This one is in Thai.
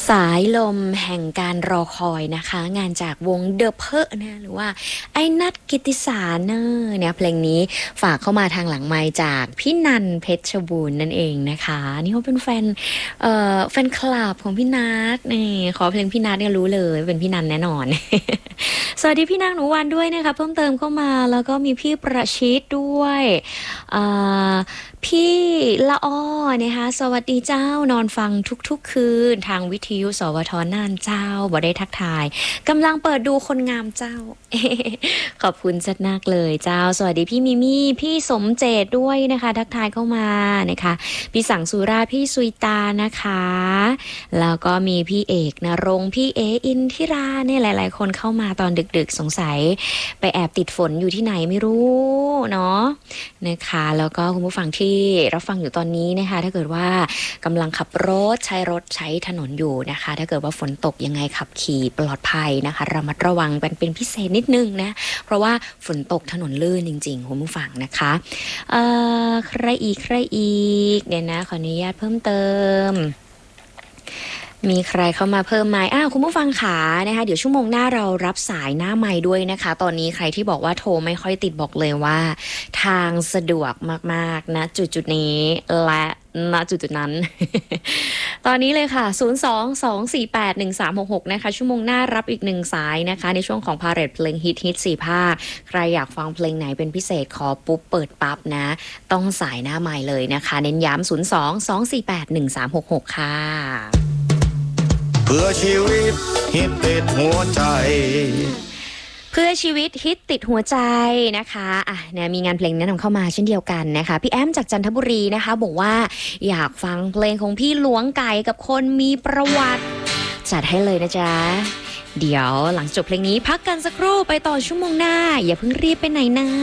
สายลมแห่งการรอคอยนะคะงานจากวงเดอะเพอนะหรือว่าไอ้นัทกิตติสารเนอะเนี่ยเพลงนี้ฝากเข้ามาทางหลังไมค์จากพี่นันเพชรบูรณ์นั่นเองนะคะนี่เขาเป็นแฟนคลับของพี่นัทนี่ขอเพลงพี่นัทเนี่ยรู้เลยเป็นพี่นันแน่นอน สวัสดีพี่นางหนูวันด้วยนะคะเพิ่มเติมเข้ามาแล้วก็มีพี่ประชิดด้วยอ่าพี่ละอ้อนะคะสวัสดีเจ้านอนฟังทุกๆคืนทางวิทยุสวทน่านเจ้าบ่ได้ทักทายกำลังเปิดดูคนงามเจ้า ขอบคุณจัดนักเลยเจ้าสวัสดีพี่มิมี่พี่สมเจตด้วยนะคะทักทายเข้ามานะคะพี่สังสุราพี่สุยตานะคะแล้วก็มีพี่เอกนรงค์พี่เออินทิราเนี่ยหลายๆคนเข้ามาตอนดึกๆสงสัยไปแอบติดฝนอยู่ที่ไหนไม่รู้เนาะนะคะแล้วก็คุณผู้ฟังที่รับฟังอยู่ตอนนี้นะคะถ้าเกิดว่ากำลังขับรถใช้ถนนอยู่นะคะถ้าเกิดว่าฝนตกยังไงขับขี่ปลอดภัยนะคะระมัดระวังเป็นพิเศษนิดนึงนะเพราะว่าฝนตกถนนลื่นจริงๆคุณผู้ฟังนะคะใครอีกเนี่ยนะขออนุญาตเพิ่มเติมมีใครเข้ามาเพิ่มไหมคุณผู้ฟังขานะคะเดี๋ยวชั่วโมงหน้าเรารับสายหน้าไมค์ด้วยนะคะตอนนี้ใครที่บอกว่าโทรไม่ค่อยติดบอกเลยว่าทางสะดวกมากๆนะจุดนี้และณจุดนั้น ตอนนี้เลยค่ะ022481366นะคะชั่วโมงหน้ารับอีก1สายนะคะในช่วงของพาเรทเพลงฮิต4ภาคใครอยากฟังเพลงไหนเป็นพิเศษขอปุ๊บเปิดปั๊บนะต้องสายหน้าไมค์เลยนะคะเน้นย้ำ022481366ค่ะเพื่อชีวิตฮิตติดหัวใจเพื่อชีวิตฮิตติดหัวใจนะคะเนี่ยมีงานเพลงแนะนำเข้ามาเช่นเดียวกันนะคะพี่แอมจากจันทบุรีนะคะบอกว่าอยากฟังเพลงของพี่หลวงไก่กับคนมีประวัติจัดให้เลยนะจ๊ะเดี๋ยวหลังจบเพลงนี้พักกันสักครู่ไปต่อชั่วโมงหน้าอย่าเพิ่งรีบไปไหนนะ